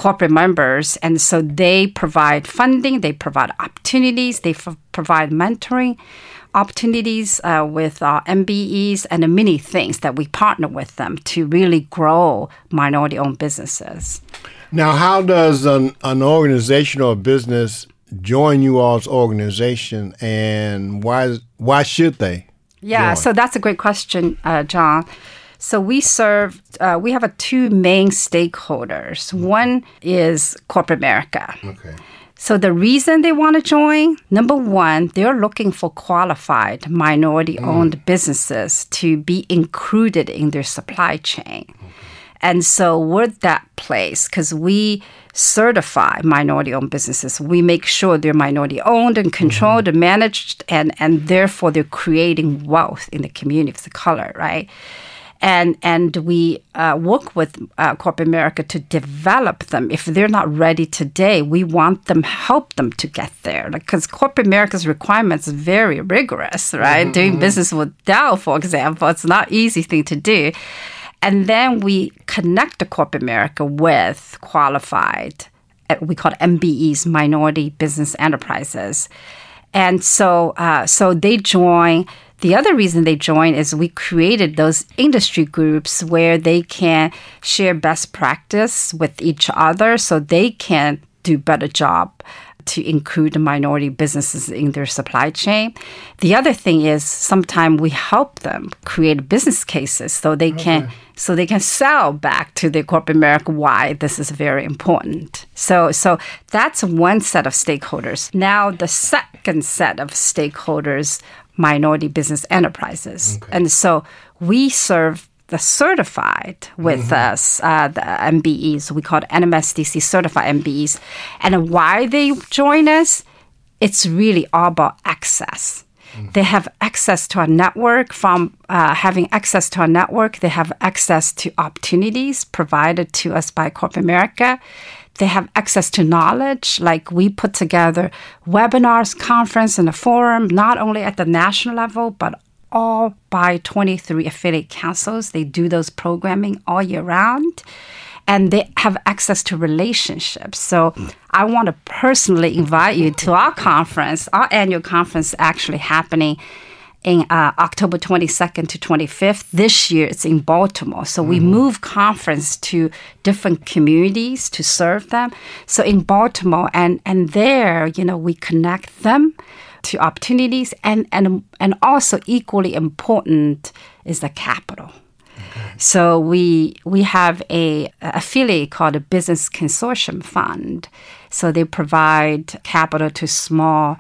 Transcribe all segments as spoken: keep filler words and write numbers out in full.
corporate members. And so they provide funding, they provide opportunities, they f- provide mentoring opportunities uh, with uh, M B Es and many things that we partner with them to really grow minority-owned businesses. Now, how does an, an organization or a business join you all's organization, and why why should they? Yeah, join? So that's a great question, uh, John. So we serve, uh, we have a two main stakeholders. One is corporate America. Okay. So the reason they want to join, number one, they're looking for qualified minority-owned mm. businesses to be included in their supply chain. Okay. And so we're that place because we certify minority-owned businesses. We make sure they're minority-owned and controlled mm-hmm. and managed, and, and therefore they're creating wealth in the community of the color, right? And and we uh, work with uh, corporate America to develop them. If they're not ready today, we want them, help them to get there. Because like, corporate America's requirements are very rigorous, right? Mm-hmm. Doing business with Dow, for example, it's not an easy thing to do. And then we connect the corporate America with qualified, we call it M B Es, minority business enterprises. And so, uh, so they join. The other reason they join is we created those industry groups where they can share best practice with each other so they can do better job to include minority businesses in their supply chain. The other thing is sometimes we help them create business cases so they can okay. so they can sell back to the corporate America why this is very important. So so that's one set of stakeholders. Now the second set of stakeholders, minority business enterprises. Okay. And so we serve the certified with mm-hmm. us, uh, the M B Es. We call it N M S D C certified M B Es. And why they join us, it's really all about access. Mm-hmm. They have access to our network. From uh, having access to our network, they have access to opportunities provided to us by corporate America. They have access to knowledge, like we put together webinars, conference, and a forum, not only at the national level, but all by twenty-three affiliate councils. They do those programming all year round. And they have access to relationships. So I want to personally invite you to our conference, our annual conference actually happening in uh, October twenty-second to twenty-fifth. This year, it's in Baltimore. So mm-hmm. we move conference to different communities to serve them. So in Baltimore, and, and there, you know, we connect them to opportunities. And, and, and also equally important is the capital. Okay. So we we have a, a affiliate called the Business Consortium Fund. So they provide capital to small,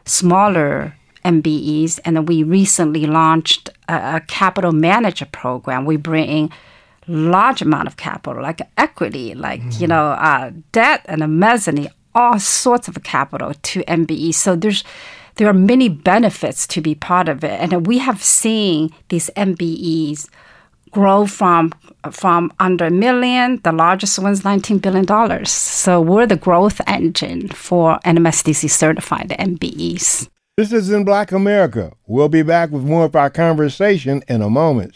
smaller M B Es, and then we recently launched a, a capital manager program. We bring in large amount of capital, like equity, like mm-hmm. you know, uh, debt and a mezzanine, all sorts of capital to M B Es. So there's there are many benefits to be part of it, and we have seen these M B Es grow from from under a million. The largest one's nineteen billion dollars. So we're the growth engine for N M S D C certified M B Es. This is In Black America. We'll be back with more of our conversation in a moment.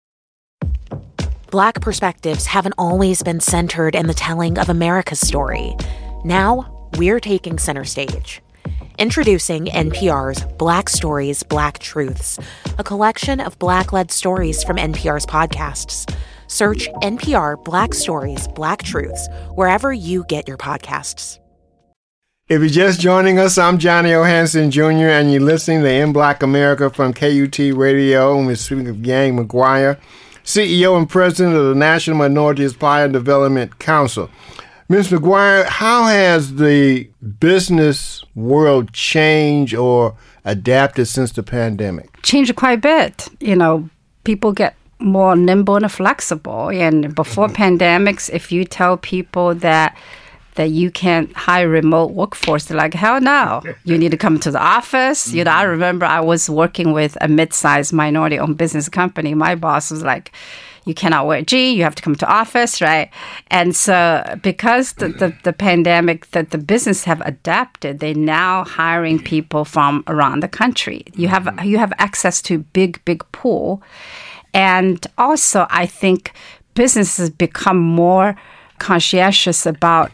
Black perspectives haven't always been centered in the telling of America's story. Now, we're taking center stage. Introducing N P R's Black Stories, Black Truths, a collection of Black-led stories from N P R's podcasts. Search N P R Black Stories, Black Truths wherever you get your podcasts. If you're just joining us, I'm Johnny O. Hanson Junior, and you're listening to In Black America from K U T Radio, and we're speaking of Yang McGuire, C E O and President of the National Minority Supplier Development Council. Miz McGuire, how has the business world changed or adapted since the pandemic? Changed quite a bit. You know, people get more nimble and flexible. And before mm-hmm. pandemics, if you tell people that that you can't hire remote workforce, they're like, hell no. You need to come to the office. Mm-hmm. You know, I remember I was working with a mid-sized minority-owned business company. My boss was like, you cannot wear jeans, you have to come to office, right? And so because the, the, the pandemic, that the business have adapted, they're now hiring people from around the country. You have you have access to big, big pool. And also, I think businesses become more conscientious about